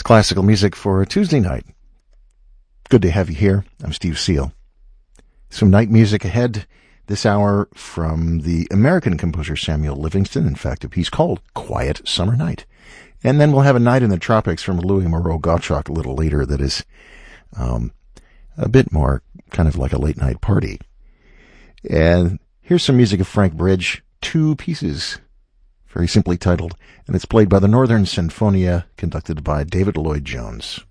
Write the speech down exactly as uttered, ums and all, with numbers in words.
classical music for a Tuesday night. Good to have you here. I'm Steve Seal. Some night music ahead this hour from the American composer Samuel Livingston. In fact, a piece called Quiet Summer Night. And then we'll have a Night in the Tropics from Louis Moreau Gottschalk a little later that is um, a bit more kind of like a late night party. And here's some music of Frank Bridge, two pieces, very simply titled, and it's played by the Northern Sinfonia, conducted by David Lloyd Jones.